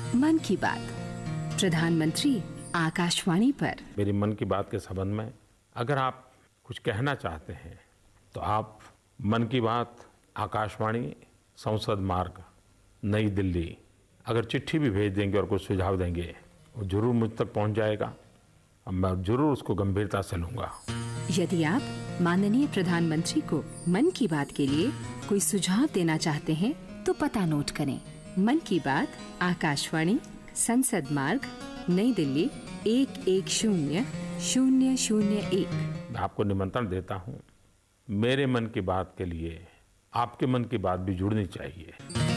मन की बात प्रधानमंत्री आकाशवाणी पर। मेरी मन की बात के संबंध में अगर आप कुछ कहना चाहते हैं तो आप मन की बात आकाशवाणी संसद मार्ग नई दिल्ली अगर चिट्ठी भी भेज देंगे और कुछ सुझाव देंगे वो जरूर मुझ तक पहुंच जाएगा और मैं जरूर उसको गंभीरता से लूंगा। यदि आप माननीय प्रधानमंत्री को मन की बात के लिए कोई सुझाव देना चाहते हैं तो पता नोट करें। मन की बात आकाशवाणी संसद मार्ग नई दिल्ली 110001। मैं आपको निमंत्रण देता हूं। मेरे मन की बात के लिए आपके मन की बात भी जुड़नी चाहिए।